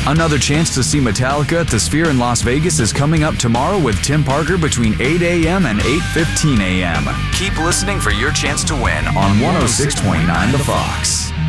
Another chance to see Metallica at the Sphere in Las Vegas is coming up tomorrow with Tim Parker between 8 a.m. and 8:15 a.m. Keep listening for your chance to win on 106.9 The Fox.